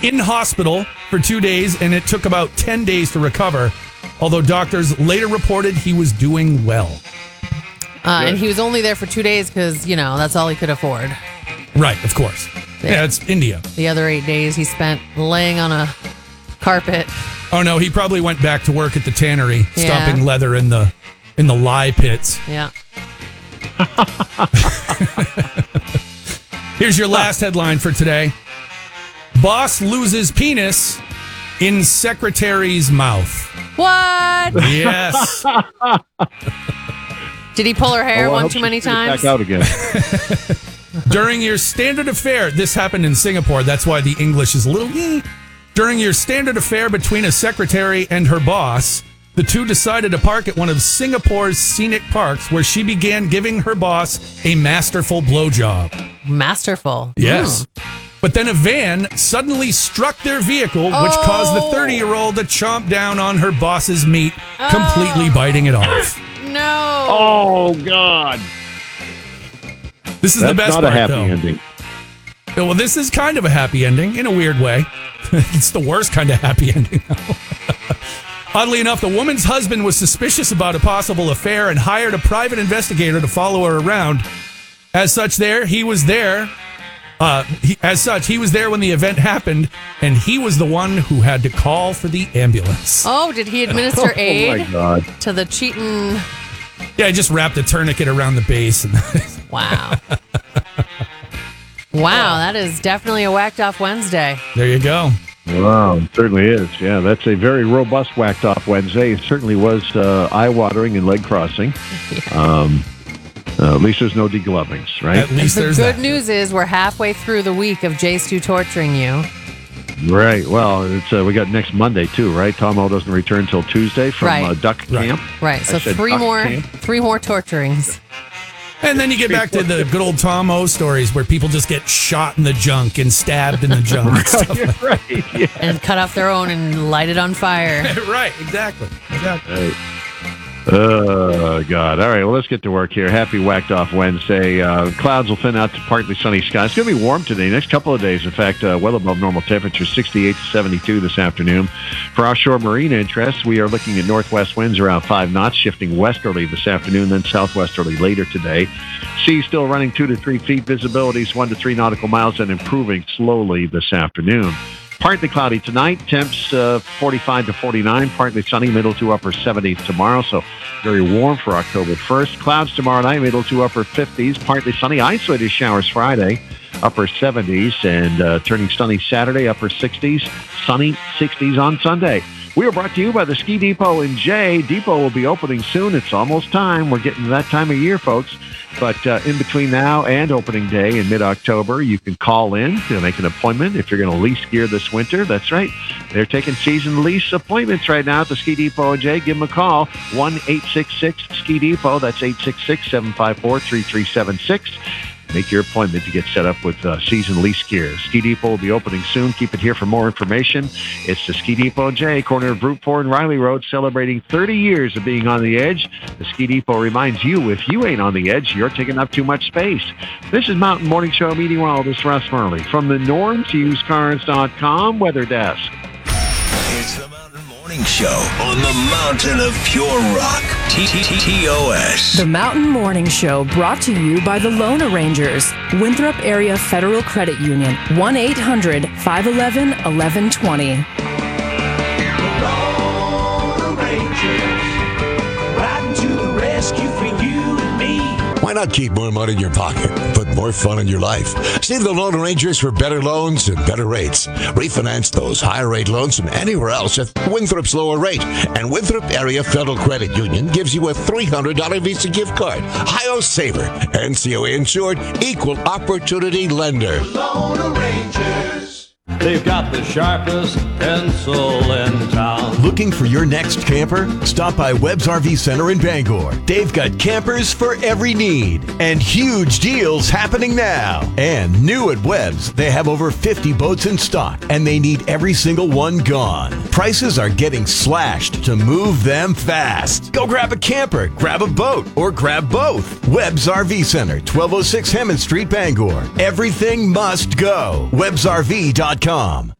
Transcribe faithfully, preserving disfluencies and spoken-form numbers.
in hospital for two days, and it took about ten days to recover, although doctors later reported he was doing well. Uh, and he was only there for two days because, you know, that's all he could afford. Right, of course. Yeah, yeah, it's India. The other eight days he spent laying on a carpet. Oh, no, he probably went back to work at the tannery, Yeah. stopping leather in the in the lye pits. Yeah. Here's your last headline for today. Boss loses penis in secretary's mouth. What? Yes. Did he pull her hair Oh, I one hope too she many spit it times? Back out again. During your standard affair, this happened in Singapore. That's why the English is a little... eh. During your standard affair between a secretary and her boss, the two decided to park at one of Singapore's scenic parks where she began giving her boss a masterful blowjob. Masterful. Yes. But then a van suddenly struck their vehicle, which Oh. caused the thirty-year-old to chomp down on her boss's meat, completely biting it off. No. Oh, God. This is That's the best not part, a happy though. ending. Well, this is kind of a happy ending in a weird way. It's the worst kind of happy ending. Oddly enough, the woman's husband was suspicious about a possible affair and hired a private investigator to follow her around. As such, there he was there. Uh, he, as such, he was there when the event happened, and he was the one who had to call for the ambulance. Oh, did he administer Oh, aid my God. to the cheating? Yeah, I just wrapped a tourniquet around the base. And Wow. Wow, that is definitely a whacked off Wednesday. there you go. Wow, it certainly is. Yeah, that's a very robust whacked off Wednesday. It certainly was uh, eye-watering and leg-crossing. Um, uh, at least there's no deglovings, right? At least The there's good that. news is we're halfway through the week of J Stu torturing you. Right. Well, it's uh, we got next Monday, too, right? Tom O doesn't return until Tuesday from Right. uh, Duck Right. Camp. Right, so I said three duck more, camp. three more torturings. And then you get back to the good old Tom O stories where people just get shot in the junk and stabbed in the junk. and stuff like Right, yeah. And cut off their own and light it on fire. that. Right, exactly. exactly. Right. Oh, God. All right, well, let's get to work here. Happy Whacked Off Wednesday. Uh, clouds will thin out to partly sunny skies. It's going to be warm today. Next couple of days, in fact, uh, well above normal temperatures, sixty-eight to seventy-two this afternoon. For offshore marine interests, we are looking at northwest winds around five knots, shifting westerly this afternoon, then southwesterly later today. Sea still running two to three feet. Visibilities one to three nautical miles and improving slowly this afternoon. Partly cloudy tonight, temps uh, forty-five to forty-nine, partly sunny, middle to upper seventies tomorrow, so very warm for October first. Clouds tomorrow night, middle to upper fifties, partly sunny, isolated showers Friday, upper seventies, and uh, turning sunny Saturday, upper sixties, sunny sixties on Sunday. We are brought to you by the Ski Depot in Jay. Depot will be opening soon. It's almost time. We're getting to that time of year, folks. But uh, in between now and opening day in mid-October, you can call in to make an appointment if you're going to lease gear this winter. That's right. They're taking season lease appointments right now at the Ski Depot in Jay. Give them a call, one eight six six ski depot. That's eight six six, seven five four, three three seven six. Make your appointment to get set up with uh, season lease gear. Ski Depot will be opening soon. Keep it here for more information. It's the Ski Depot J, corner of Route four and Riley Road, celebrating thirty years of being on the edge. The Ski Depot reminds you, if you ain't on the edge, you're taking up too much space. This is Mountain Morning Show meteorologist Russ Murley from the norms used cars dot com Weather Desk. It's the Mountain Morning Show on the mountain of pure rock. T T T O S. The Mountain Morning Show brought to you by the Loan Arrangers, Winthrop Area Federal Credit Union, one eight hundred, five one one, one one two zero. Lone Rangers, riding to the rescue for you and me. Why not keep more money in your pocket, put more fun in your life? See the Loan Arrangers for better loans and better rates. Refinance those higher rate loans from anywhere else at Winthrop's lower rate. And Winthrop Area Federal Credit Union gives you a three hundred dollars Visa gift card. Hi-Yo Saver. N C O A insured, equal opportunity lender. Lone Rangers. They've got the sharpest pencil in town. Looking for your next camper? Stop by Webb's R V Center in Bangor. They've got campers for every need and huge deals happening now. And new at Webb's, they have over fifty boats in stock and they need every single one gone. Prices are getting slashed to move them fast. Go grab a camper, grab a boat, or grab both. Webb's R V Center, twelve oh six Hammond Street, Bangor. Everything must go. Webbs R V dot com.